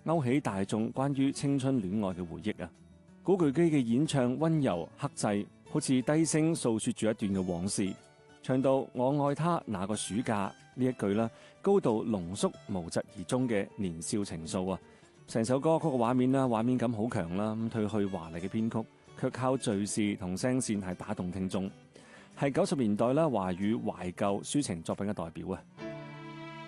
勾起大眾關於青春戀愛嘅回憶啊！古巨基嘅演唱溫柔克制，好似低聲訴說住一段嘅往事。唱到我愛他那個暑假呢一句啦，高度濃縮無疾而終嘅年少情愫啊！成首歌曲嘅畫面啦，畫面感好強啦，咁褪去華麗嘅編曲，卻靠敘事同聲線係打動聽眾，係90年代啦華語懷舊抒情作品嘅代表啊！